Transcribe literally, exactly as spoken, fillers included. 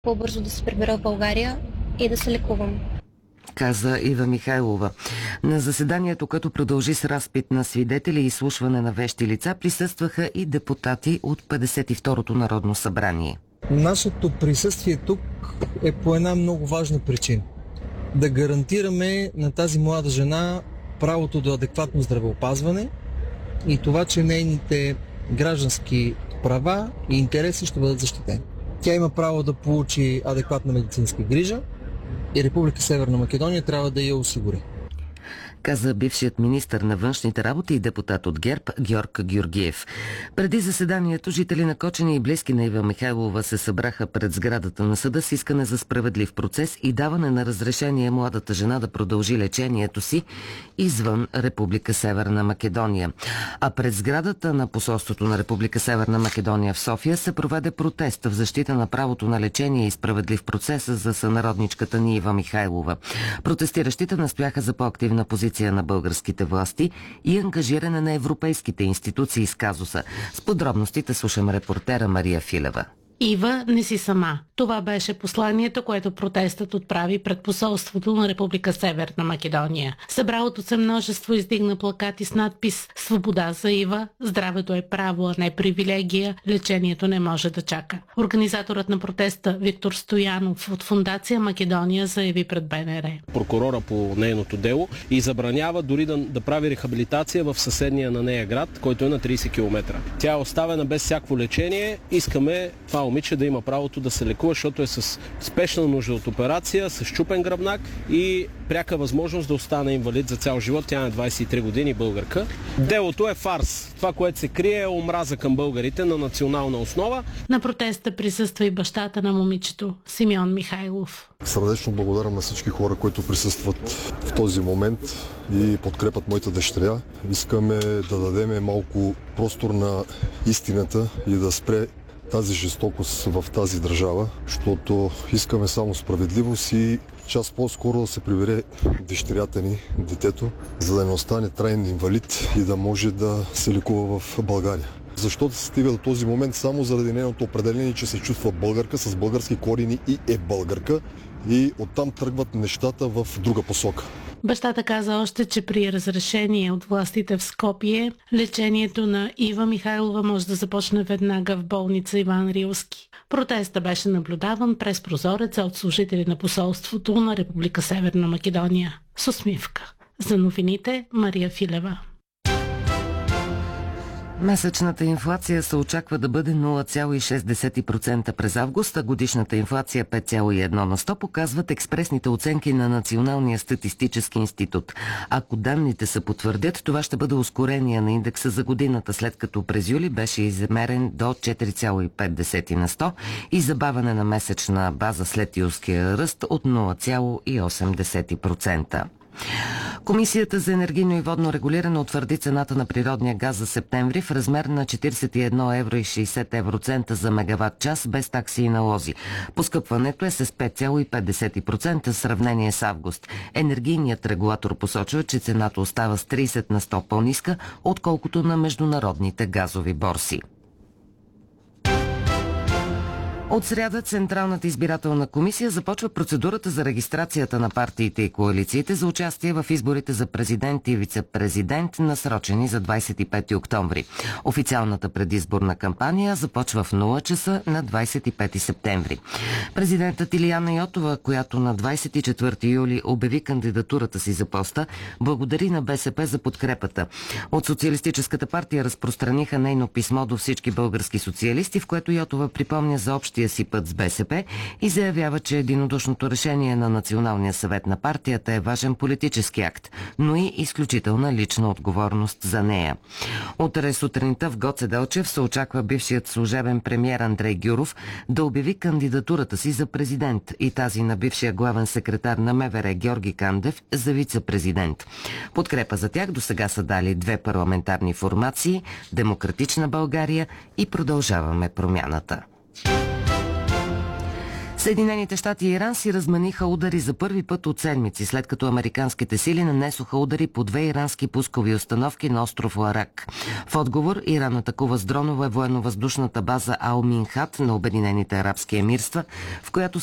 по-бързо да се прибера в България и да се лекувам, каза Ива Михайлова. На заседанието, като продължи с разпит на свидетели и изслушване на вещи лица, присъстваха и депутати от петдесет и второто Народно събрание. Нашето присъствие тук е по една много важна причина. Да гарантираме на тази млада жена правото до адекватно здравеопазване и това, че нейните граждански права и интереси ще бъдат защитени. Тя има право да получи адекватна медицинска грижа и Република Северна Македония трябва да я осигури, каза бившият министър на външните работи и депутат от ГЕРБ Георг Георгиев. Преди заседанието жители на Кочани и близки на Ива Михайлова се събраха пред сградата на съда с искане за справедлив процес и даване на разрешение младата жена да продължи лечението си извън Република Северна Македония. А пред сградата на посолството на Република Северна Македония в София се проведе протест в защита на правото на лечение и справедлив процес за сънародничката ни Ива Михайлова. Протестиращите настояха за по-активна позиция на българските власти и ангажиране на европейските институции с казуса. С подробностите слушам репортера Мария Филева. Ива, не си сама. Това беше посланието, което протестът отправи пред посолството на Република Северна Македония. Събралото се множество издигна плакати с надпис "Свобода за Ива", "Здравето е право, а не привилегия", "Лечението не може да чака". Организаторът на протеста Виктор Стоянов от Фондация Македония заяви пред БНР. Прокурора по нейното дело и забранява дори да, да прави рехабилитация в съседния на нея град, който е на трийсет километра. Тя е оставена без всяко лечение. Искаме това момиче да има правото да се лекува, защото е с спешна нужда от операция, с счупен гръбнак и пряка възможност да остане инвалид за цял живот. Тя е двайсет и три години, българка. Делото е фарс. Това, което се крие, е омраза към българите на национална основа. На протеста присъства и бащата на момичето, Симеон Михайлов. Сърдечно благодарам на всички хора, които присъстват в този момент и подкрепят моята дъщеря. Искаме да дадем малко простор на истината и да спре тази жестокост в тази държава, защото искаме само справедливост и час по-скоро да се прибере дъщерята ни, детето, за да не остане траен инвалид и да може да се лекува в България. Защото се стига до този момент само заради нейното определение, че се чувства българка с български корени и е българка, и оттам тръгват нещата в друга посока. Бащата каза още, че при разрешение от властите в Скопие, лечението на Ива Михайлова може да започне веднага в болница Иван Рилски. Протеста беше наблюдаван през прозореца от служители на посолството на Република Северна Македония. С усмивка. За новините Мария Филева. Месечната инфлация се очаква да бъде нула цяло и шест процента през август, а годишната инфлация пет цяло и едно на сто, показват експресните оценки на Националния статистически институт. Ако данните се потвърдят, това ще бъде ускорение на индекса за годината, след като през юли беше измерен до четири цяло и пет на сто и забавяне на месечна база след юлския ръст от нула цяло и осем процента. Комисията за енергийно и водно регулиране утвърди цената на природния газ за септември в размер на четирийсет и едно евро и шейсет евроцента за мегаватт час без такси и налози. Поскъпването е с пет цяло и пет процента в сравнение с август. Енергийният регулатор посочва, че цената остава с трийсет на сто по-ниска, отколкото на международните газови борси. От сряда Централната избирателна комисия започва процедурата за регистрацията на партиите и коалициите за участие в изборите за президент и вице-президент, насрочени за двайсет и пети октомври. Официалната предизборна кампания започва в нула часа на двайсет и пети септември. Президентът Илияна Йотова, която на двайсет и четвърти юли обяви кандидатурата си за поста, благодари на БСП за подкрепата. От Социалистическата партия разпространиха нейно писмо до всички български социалисти, в което Йотова припомня за общия си път с БСП и заявява, че единодушното решение на Националния съвет на партията е важен политически акт, но и изключителна лична отговорност за нея. Утре сутринта в Гоце Делчев се очаква бившият служебен премиер Андрей Гюров да обяви кандидатурата си за президент и тази на бившия главен секретар на МВР Георги Кандев за вице-президент. Подкрепа за тях досега са дали две парламентарни формации – Демократична България и Продължаваме промяната. Съединените щати и Иран си размениха удари за първи път от седмици, след като американските сили нанесоха удари по две ирански пускови установки на остров Ларак. В отговор Иран атакува с дронове военно-въздушната база Ал Минхат на Обединените арабски емирства, в която